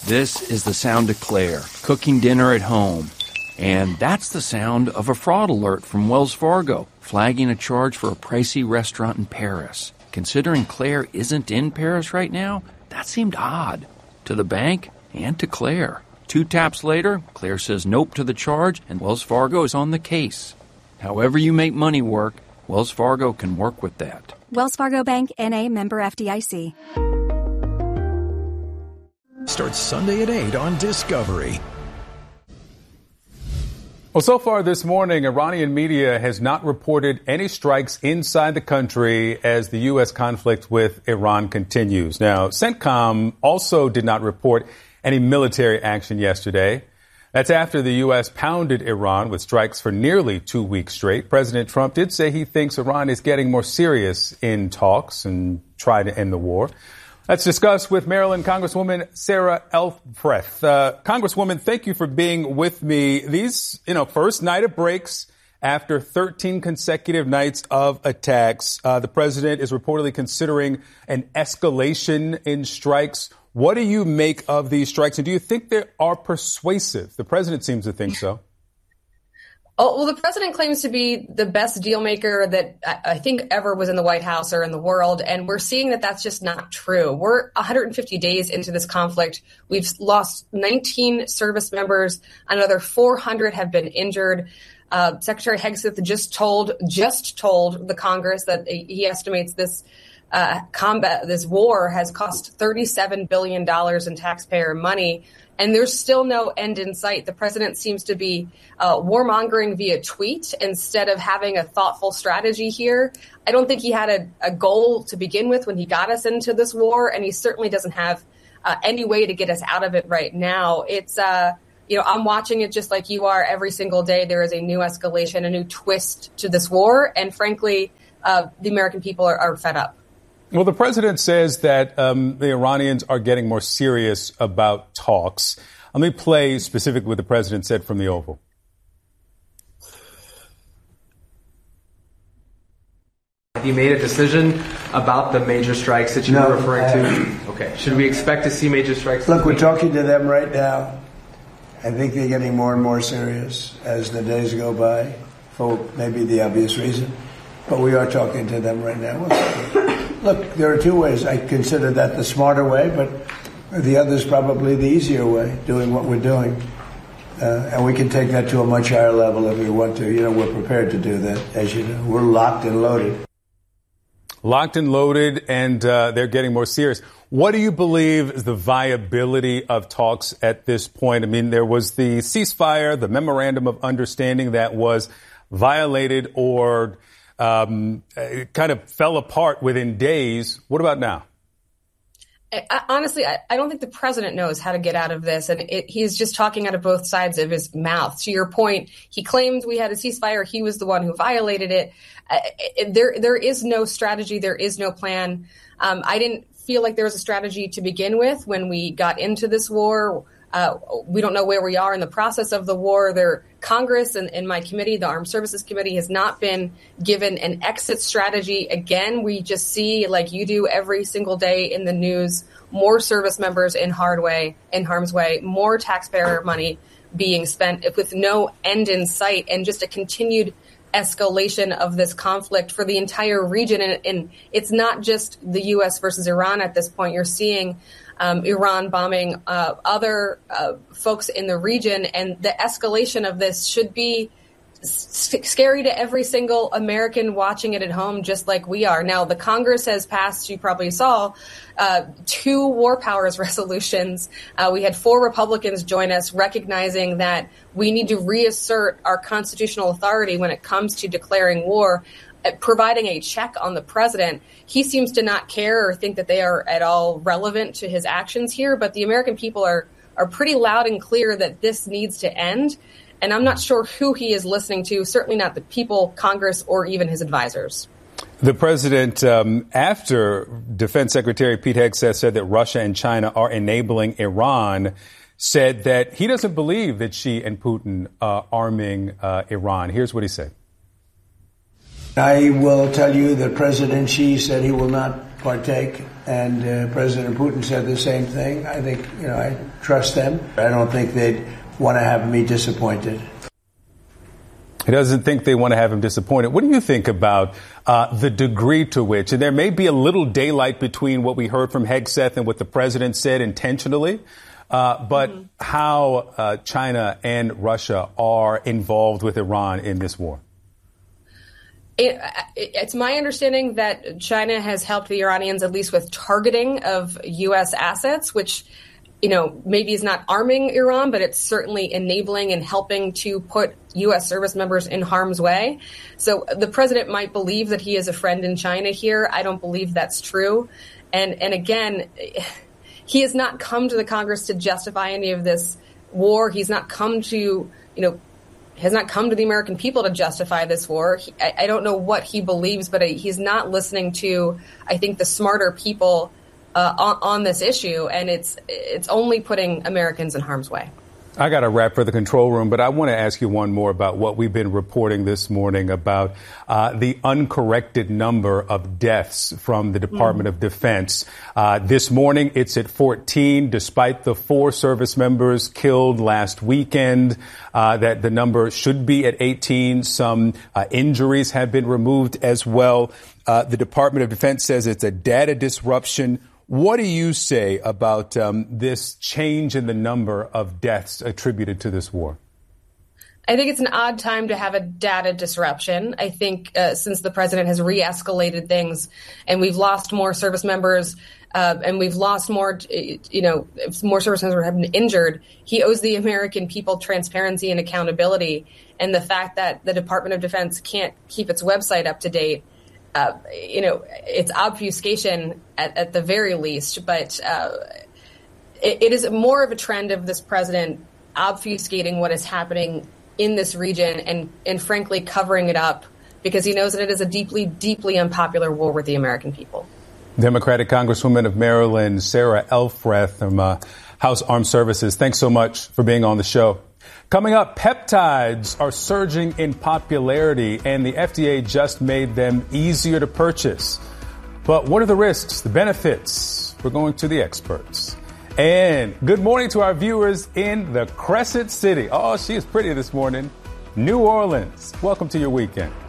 This is the sound of Claire, cooking dinner at home. And that's the sound of a fraud alert from Wells Fargo, flagging a charge for a pricey restaurant in Paris. Considering Claire isn't in Paris right now, that seemed odd. To the bank and to Claire. 2 taps later, Claire says nope to the charge, and Wells Fargo is on the case. However you make money work, Wells Fargo can work with that. Wells Fargo Bank, N.A., member FDIC. Starts Sunday at 8 on Discovery. Well, so far this morning, Iranian media has not reported any strikes inside the country as the U.S. conflict with Iran continues. Now, CENTCOM also did not report any military action yesterday. That's after the U.S. pounded Iran with strikes for nearly 2 weeks straight. President Trump did say he thinks Iran is getting more serious in talks and try to end the war. Let's discuss with Maryland Congresswoman Sarah Elfreth. Congresswoman, thank you for being with me. These, first night of breaks after 13 consecutive nights of attacks. The president is reportedly considering an escalation in strikes. What do you make of these strikes, and do you think they are persuasive? The president seems to think so. Oh, well, the president claims to be the best deal maker that I think ever was in the White House or in the world. And we're seeing that that's just not true. We're 150 days into this conflict. We've lost 19 service members. Another 400 have been injured. Secretary Hegseth just told the Congress that he estimates this this war has cost $37 billion in taxpayer money. And there's still no end in sight. The president seems to be warmongering via tweet instead of having a thoughtful strategy here. I don't think he had a goal to begin with when he got us into this war, and he certainly doesn't have any way to get us out of it right now. It's, I'm watching it just like you are every single day. There is a new escalation, a new twist to this war, and frankly, the American people are fed up. Well, the president says that the Iranians are getting more serious about talks. Let me play specifically what the president said from the Oval. Have you made a decision about the major strikes that you were referring to? Okay. Should we expect to see major strikes? Look, we're talking to them right now. I think they're getting more and more serious as the days go by, for maybe the obvious reason. But we are talking to them right now. Look, there are 2 ways. I consider that the smarter way, but the other is probably the easier way, doing what we're doing. And we can take that to a much higher level if we want to. We're prepared to do that, as you know. We're locked and loaded. Locked and loaded, and they're getting more serious. What do you believe is the viability of talks at this point? I mean, there was the ceasefire, the memorandum of understanding that was violated or it kind of fell apart within days. What about now? Honestly, I don't think the president knows how to get out of this, and he's just talking out of both sides of his mouth. To your point, he claimed we had a ceasefire. He was the one who violated it. There is no strategy. There is no plan. I didn't feel like there was a strategy to begin with when we got into this war. We don't know where we are in the process of the war. Congress and my committee, the Armed Services Committee, has not been given an exit strategy. Again, we just see, like you do every single day in the news, more service members in harm's way, more taxpayer money being spent with no end in sight, and just a continued escalation of this conflict for the entire region. And it's not just the U.S. versus Iran at this point. You're seeing Iran bombing other folks in the region, and the escalation of this should be scary to every single American watching it at home, just like we are. Now, the Congress has passed, you probably saw, 2 war powers resolutions. We had 4 Republicans join us, recognizing that we need to reassert our constitutional authority when it comes to declaring war, providing a check on the president. He seems to not care or think that they are at all relevant to his actions here, but the American people are pretty loud and clear that this needs to end. And I'm not sure who he is listening to, certainly not the people, Congress, or even his advisors. The president, after Defense Secretary Pete Hegseth said that Russia and China are enabling Iran, said that he doesn't believe that Xi and Putin are arming Iran. Here's what he said. I will tell you that President Xi said he will not partake. And President Putin said the same thing. I think, I trust them. I don't think they'd want to have me disappointed. He doesn't think they want to have him disappointed. What do you think about the degree to which, and there may be a little daylight between what we heard from Hegseth and what the president said intentionally, but how China and Russia are involved with Iran in this war? It's my understanding that China has helped the Iranians at least with targeting of U.S. assets, which, maybe is not arming Iran, but it's certainly enabling and helping to put U.S. service members in harm's way. So the president might believe that he is a friend in China here. I don't believe that's true. And again, he has not come to the Congress to justify any of this war. He's not come to, has not come to the American people to justify this war. I don't know what he believes, but he's not listening to, I think, the smarter people on this issue, and it's only putting Americans in harm's way. I got a wrap for the control room, but I want to ask you one more about what we've been reporting this morning about the uncorrected number of deaths from the Department of Defense. This morning, it's at 14, despite the 4 service members killed last weekend, that the number should be at 18. Some injuries have been removed as well. The Department of Defense says it's a data disruption. What do you say about this change in the number of deaths attributed to this war? I think it's an odd time to have a data disruption. I think since the president has re-escalated things and we've lost more service members and we've lost more, more service members have been injured, he owes the American people transparency and accountability. And the fact that the Department of Defense can't keep its website up to date, it's obfuscation at the very least, but it is more of a trend of this president obfuscating what is happening in this region and frankly covering it up because he knows that it is a deeply, deeply unpopular war with the American people. Democratic Congresswoman of Maryland, Sarah Elfreth from House Armed Services, thanks so much for being on the show. Coming up, peptides are surging in popularity, and the FDA just made them easier to purchase. But what are the risks, the benefits? We're going to the experts. And good morning to our viewers in the Crescent City. Oh, she is pretty this morning. New Orleans. Welcome to your weekend.